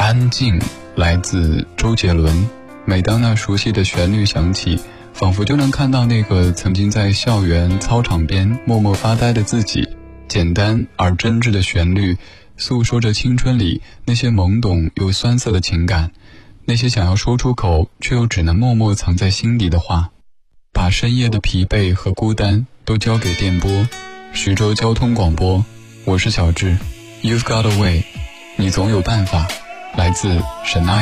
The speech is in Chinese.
安静来自周杰伦。每当那熟悉的旋律响起，仿佛就能看到那个曾经在校园操场边默默发呆的自己。简单而真挚的旋律，诉说着青春里那些懵懂又酸涩的情感，那些想要说出口却又只能默默藏在心底的话。把深夜的疲惫和孤单都交给电波。徐州交通广播，我是小智。 You've got a way， 你总有办法。来自神奈